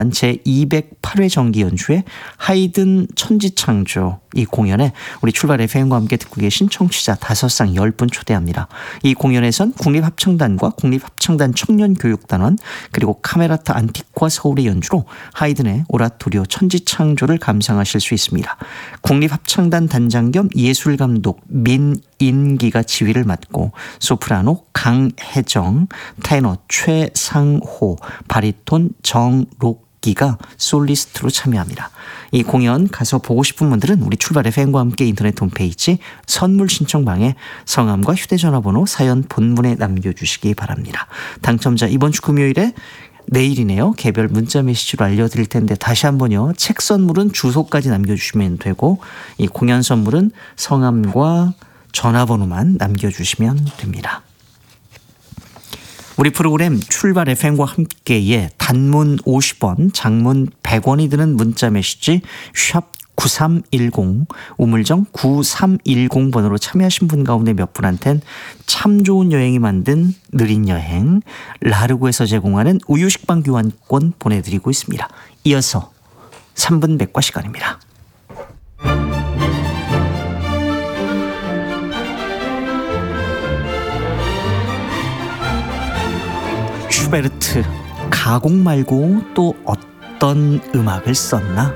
제208회 정기 연주회 하이든 천지창조 이 공연에 우리 출발 FM과 함께 듣고 계신 청취자 5상 10분 초대합니다. 이 공연에선 국립합창단과 국립합창단 청년교육단원 그리고 카메라타 안티과 서울의 연주로 하이든의 오라토리오 천지창조를 감상하실 수 있습니다. 국립합창단 단장 겸 예술감독 민인기가 지휘를 맡고 소프라노 강혜정, 테너 최상호, 바리톤 정록기가 솔리스트로 참여합니다. 이 공연 가서 보고 싶은 분들은 우리 출발 FM과 함께 인터넷 홈페이지 선물 신청방에 성함과 휴대전화번호 사연 본문에 남겨주시기 바랍니다. 당첨자 이번 주 금요일에 내일이네요. 개별 문자 메시지로 알려드릴 텐데 다시 한번요. 책 선물은 주소까지 남겨주시면 되고 이 공연 선물은 성함과 전화번호만 남겨주시면 됩니다. 우리 프로그램 출발 FM과 함께에 단문 50원, 장문 100원이 드는 문자 메시지 샵 9310, 우물정 9310번으로 참여하신 분 가운데 몇 분한텐 참 좋은 여행이 만든 느린 여행 라르고에서 제공하는 우유식빵 교환권 보내드리고 있습니다. 이어서 3분 백과 시간입니다. 슈베르트, 가곡 말고 또 어떤 음악을 썼나?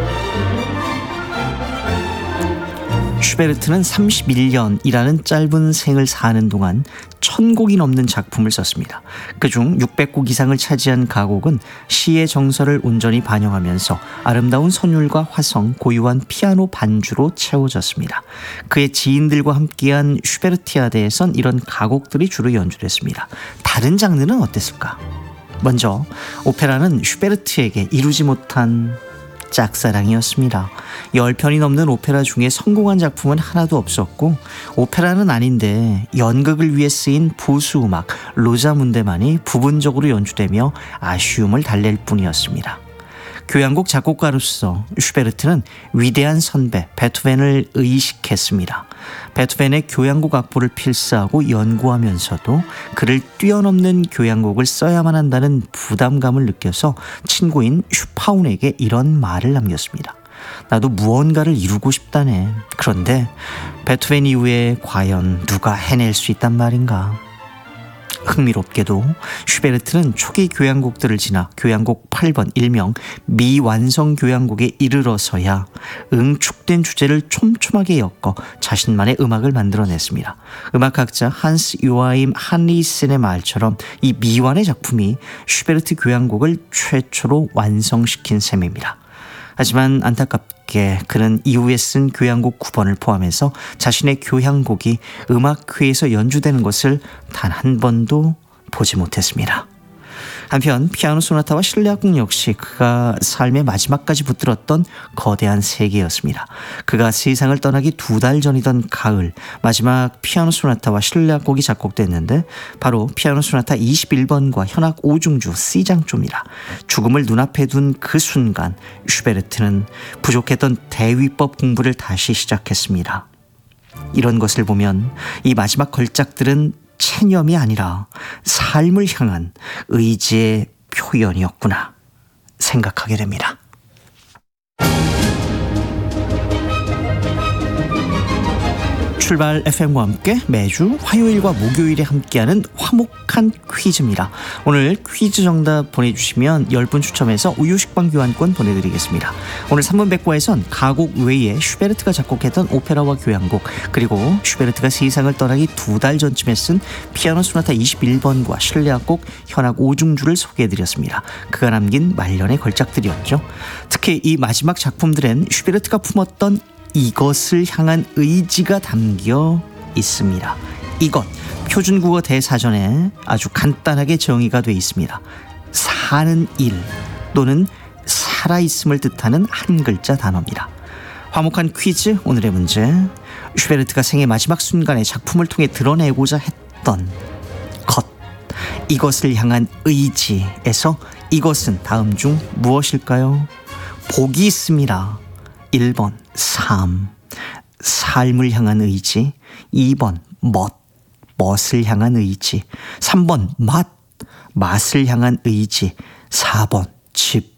슈베르트는 31년이라는 짧은 생을 사는 동안 1000곡이 넘는 작품을 썼습니다. 그중 600곡 이상을 차지한 가곡은 시의 정서를 온전히 반영하면서 아름다운 선율과 화성, 고유한 피아노 반주로 채워졌습니다. 그의 지인들과 함께한 슈베르티아데에선 이런 가곡들이 주로 연주됐습니다. 다른 장르는 어땠을까? 먼저 오페라는 슈베르트에게 이루지 못한 짝사랑이었습니다. 10편이 넘는 오페라 중에 성공한 작품은 하나도 없었고 오페라는 아닌데 연극을 위해 쓰인 부수음악 로자문데만이 부분적으로 연주되며 아쉬움을 달랠 뿐이었습니다. 교향곡 작곡가로서 슈베르트는 위대한 선배 베토벤을 의식했습니다. 베토벤의 교향곡 악보를 필사하고 연구하면서도 그를 뛰어넘는 교향곡을 써야만 한다는 부담감을 느껴서 친구인 슈파운에게 이런 말을 남겼습니다. 나도 무언가를 이루고 싶다네. 그런데 베토벤 이후에 과연 누가 해낼 수 있단 말인가? 흥미롭게도 슈베르트는 초기 교향곡들을 지나 교향곡 8번 일명 미완성 교향곡에 이르러서야 응축된 주제를 촘촘하게 엮어 자신만의 음악을 만들어냈습니다. 음악학자 한스 요아임 한리센의 말처럼 이 미완의 작품이 슈베르트 교향곡을 최초로 완성시킨 셈입니다. 하지만 안타깝게 그는 이후에 쓴 교향곡 9번을 포함해서 자신의 교향곡이 음악회에서 연주되는 것을 단 한 번도 보지 못했습니다. 한편 피아노 소나타와 실내악곡 역시 그가 삶의 마지막까지 붙들었던 거대한 세계였습니다. 그가 세상을 떠나기 2달 전이던 가을 마지막 피아노 소나타와 실내악곡이 작곡됐는데 바로 피아노 소나타 21번과 현악 5중주 C장조입니다. 죽음을 눈앞에 둔 그 순간 슈베르트는 부족했던 대위법 공부를 다시 시작했습니다. 이런 것을 보면 이 마지막 걸작들은 체념이 아니라 삶을 향한 의지의 표현이었구나 생각하게 됩니다. 출발 FM과 함께 매주 화요일과 목요일에 함께하는 화목한 퀴즈입니다. 오늘 퀴즈 정답 보내주시면 10분 추첨해서 우유식빵 교환권 보내드리겠습니다. 오늘 3분 백과에선 가곡 외에 슈베르트가 작곡했던 오페라와 교향곡 그리고 슈베르트가 세상을 떠나기 2달 전쯤에 쓴 피아노 소나타 21번과 실내악곡 현악 5중주를 소개해드렸습니다. 그가 남긴 말년의 걸작들이었죠. 특히 이 마지막 작품들엔 슈베르트가 품었던 이것을 향한 의지가 담겨 있습니다. 이것 표준국어 대사전에 아주 간단하게 정의가 되어 있습니다. 사는 일 또는 살아있음을 뜻하는 한 글자 단어입니다. 화목한 퀴즈 오늘의 문제. 슈베르트가 생의 마지막 순간에 작품을 통해 드러내고자 했던 것 이것을 향한 의지에서 이것은 다음 중 무엇일까요? 복이 있습니다. 1번 삶, 삶을 향한 의지. 2번 멋을 향한 의지. 3번 맛을 향한 의지. 4번 집,